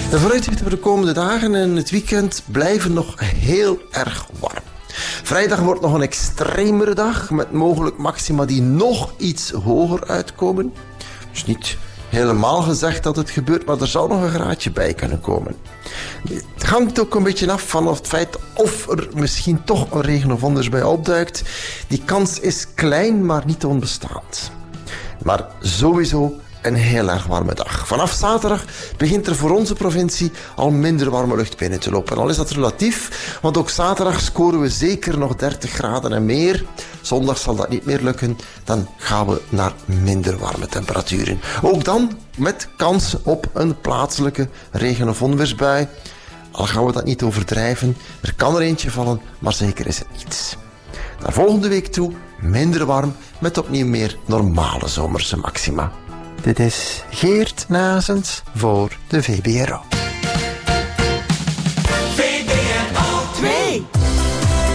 De vooruitzichten voor de komende dagen en het weekend blijven nog heel erg warm. Vrijdag wordt nog een extremere dag met mogelijk maxima die nog iets hoger uitkomen. Dus niet helemaal gezegd dat het gebeurt, maar er zou nog een graadje bij kunnen komen. Het hangt ook een beetje af van het feit of er misschien toch een regen- of onweersbui opduikt. Die kans is klein, maar niet onbestaand. Maar sowieso een heel erg warme dag. Vanaf zaterdag begint er voor onze provincie al minder warme lucht binnen te lopen. Al is dat relatief, want ook zaterdag scoren we zeker nog 30 graden en meer. Zondag zal dat niet meer lukken. Dan gaan we naar minder warme temperaturen. Ook dan met kans op een plaatselijke regen- of onweersbui. Al gaan we dat niet overdrijven. Er kan er eentje vallen, maar zeker is het niets. Naar volgende week toe minder warm met opnieuw meer normale zomerse maxima. Dit is Geert Nazens voor de VBRO.